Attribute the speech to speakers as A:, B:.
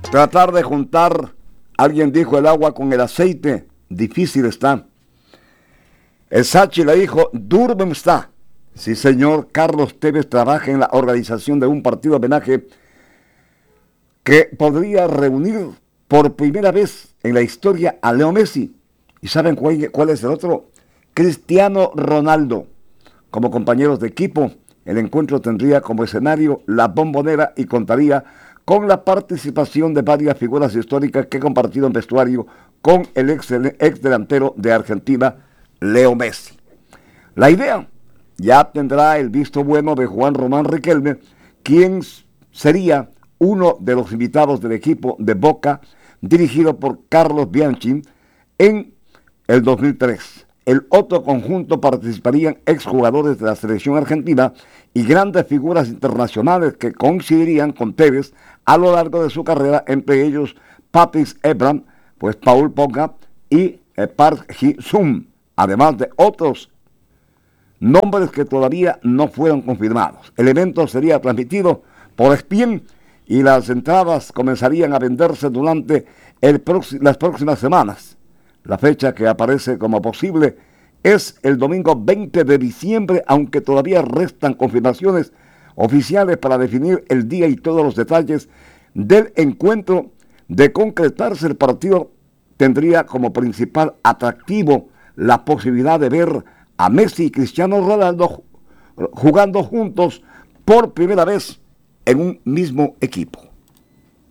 A: Tratar de juntar, alguien dijo, el agua con el aceite, difícil está. El Sachi le dijo, Durban está. Sí, señor, Carlos Tevez trabaja en la organización de un partido de homenaje que podría reunir por primera vez en la historia a Leo Messi. ¿Y saben cuál es el otro? Cristiano Ronaldo. Como compañeros de equipo, el encuentro tendría como escenario la Bombonera y contaría con la participación de varias figuras históricas que compartieron vestuario con el ex delantero de Argentina, Leo Messi. La idea ya tendrá el visto bueno de Juan Román Riquelme, quien sería uno de los invitados del equipo de Boca, dirigido por Carlos Bianchi, en el 2003. El otro conjunto participarían exjugadores de la selección argentina y grandes figuras internacionales que coincidirían con Tevez a lo largo de su carrera, entre ellos Patrice Evra, pues Paul Pogba y Park Ji-sung, además de otros nombres que todavía no fueron confirmados. El evento sería transmitido por ESPN y las entradas comenzarían a venderse durante las próximas semanas. La fecha que aparece como posible es el domingo 20 de diciembre, aunque todavía restan confirmaciones oficiales para definir el día y todos los detalles del encuentro. De concretarse el partido, tendría como principal atractivo la posibilidad de ver a Messi y Cristiano Ronaldo jugando juntos por primera vez en un mismo equipo.